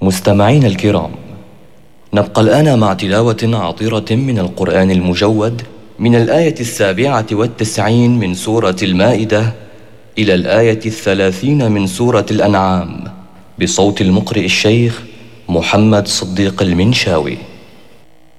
مستمعين الكرام، نبقى الآن مع تلاوة عطرة من القرآن المجود من الآية 97 من سورة المائدة إلى الآية 30 من سورة الأنعام، بصوت المقرئ الشيخ محمد صديق المنشاوي.